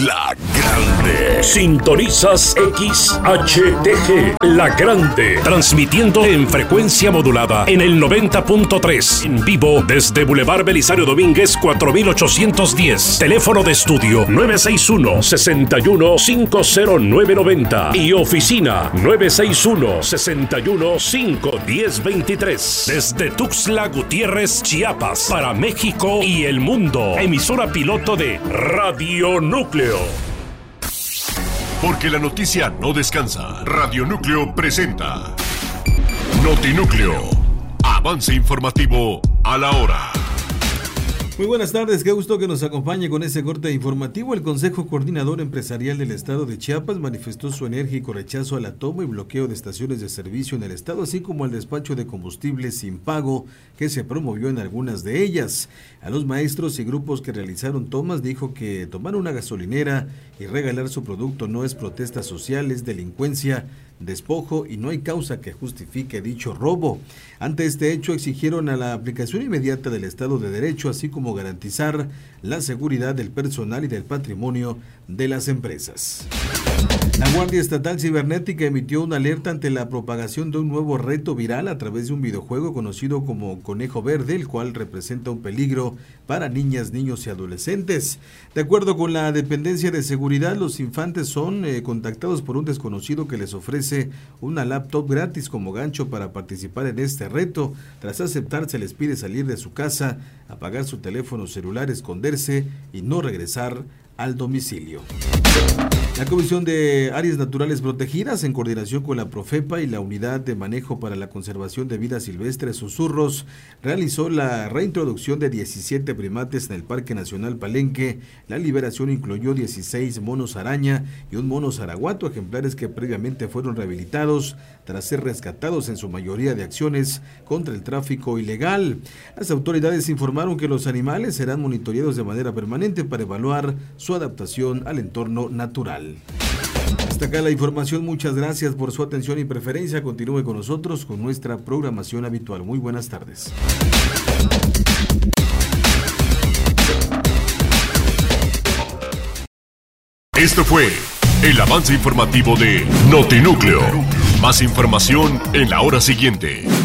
La Grande. Sintonizas XHTG, La Grande, transmitiendo en frecuencia modulada en el 90.3, en vivo desde Boulevard Belisario Domínguez 4810, teléfono de estudio 961-61-50990 y oficina 961-61-51023, desde Tuxtla Gutiérrez, Chiapas, para México y el mundo, emisora piloto de Radio Núcleo. Porque la noticia no descansa. Radio Núcleo presenta Notinúcleo. Avance informativo a la hora. Muy buenas tardes, qué gusto que nos acompañe con este corte informativo. El Consejo Coordinador Empresarial del Estado de Chiapas manifestó su enérgico rechazo a la toma y bloqueo de estaciones de servicio en el estado, así como al despacho de combustibles sin pago que se promovió en algunas de ellas. A los maestros y grupos que realizaron tomas dijo que tomar una gasolinera y regalar su producto no es protesta social, es delincuencia, despojo y no hay causa que justifique dicho robo. Ante este hecho exigieron a la aplicación inmediata del Estado de Derecho, así como garantizar la seguridad del personal y del patrimonio de las empresas. La Guardia Estatal Cibernética emitió una alerta ante la propagación de un nuevo reto viral a través de un videojuego conocido como Conejo Verde, el cual representa un peligro para niñas, niños y adolescentes. De acuerdo con la Dependencia de Seguridad, los infantes son contactados por un desconocido que les ofrece una laptop gratis como gancho para participar en este reto. Tras aceptar, se les pide salir de su casa, apagar su teléfono celular, esconderse y no regresar al domicilio. La Comisión de Áreas Naturales Protegidas, en coordinación con la Profepa y la Unidad de Manejo para la Conservación de Vida Silvestre Susurros, realizó la reintroducción de 17 primates en el Parque Nacional Palenque. La liberación incluyó 16 monos araña y un mono zaraguato, ejemplares que previamente fueron rehabilitados tras ser rescatados en su mayoría de acciones contra el tráfico ilegal. Las autoridades informaron que los animales serán monitoreados de manera permanente para evaluar su adaptación al entorno natural. Hasta acá la información, muchas gracias por su atención y preferencia. Continúe con nosotros con nuestra programación habitual. Muy buenas tardes. Esto fue el avance informativo de Notinúcleo. Más información en la hora siguiente.